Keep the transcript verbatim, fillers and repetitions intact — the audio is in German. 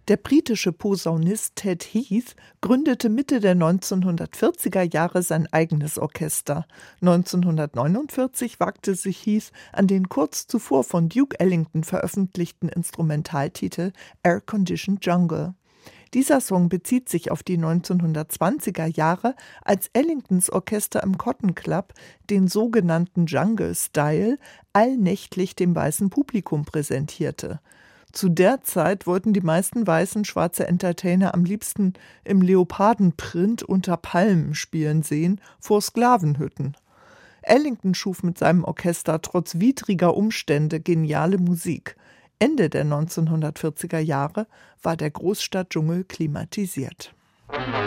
Der britische Posaunist Ted Heath gründete Mitte der neunzehnhundertvierziger Jahre sein eigenes Orchester. neunzehnhundertneunundvierzig wagte sich Heath an den kurz zuvor von Duke Ellington veröffentlichten Instrumentaltitel Air Conditioned Jungle. Dieser Song bezieht sich auf die neunzehnhundertzwanziger Jahre, als Ellingtons Orchester im Cotton Club den sogenannten Jungle Style allnächtlich dem weißen Publikum präsentierte. Zu der Zeit wollten die meisten weißen schwarze Entertainer am liebsten im Leopardenprint unter Palmen spielen sehen, vor Sklavenhütten. Ellington schuf mit seinem Orchester trotz widriger Umstände geniale Musik. Ende der neunzehnhundertvierziger Jahre war der Großstadtdschungel klimatisiert.